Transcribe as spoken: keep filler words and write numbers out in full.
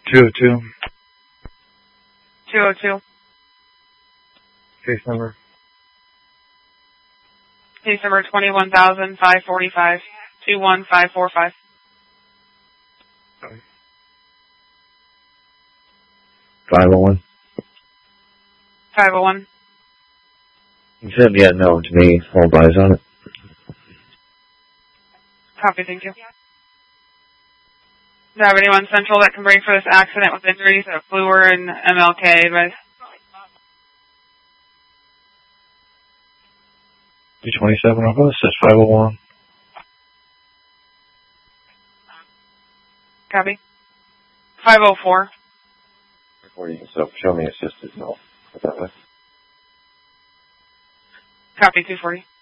two oh two. two oh two. Case number. Case number twenty-one thousand five hundred forty-five. two one five four five. Sorry. five oh one. five oh one. You said yeah, no to me. Hold eyes on it. Copy, thank you. Do you have anyone central that can bring for this accident with injuries at Fluor and M L K advice? two twenty-seven of us, that's five oh one. Copy. five oh four. Recording yourself. Show me assisted help. Put that way. Copy, two forty.